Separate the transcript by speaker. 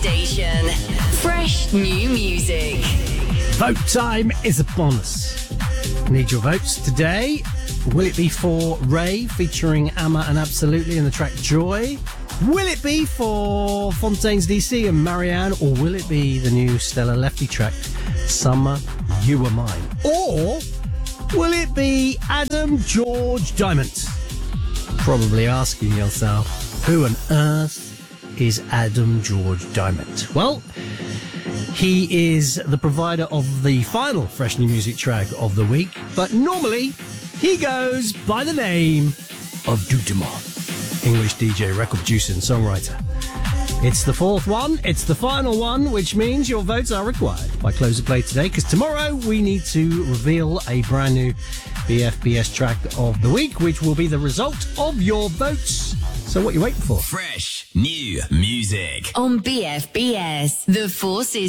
Speaker 1: Station. Fresh new music.
Speaker 2: Vote time is upon us. Need your votes today. Will it be for Ray featuring Amma and Absolutely in the track Joy? Will it be for Fontaines DC and Marianne? Or will it be the new Stella Lefty track Summer, You Are Mine? Or will it be Adam George Diamond? Probably asking yourself, who on earth is Adam George Diamond? Well, he is the provider of the final Fresh New Music track of the week, but normally he goes by the name of Dudemont. English DJ, record producer and songwriter. It's the fourth one, it's the final one, which means your votes are required by close of play today, because tomorrow we need to reveal a brand new BFBS track of the week, which will be the result of your votes. So what are you waiting for?
Speaker 1: Fresh new music on BFBS. The Forces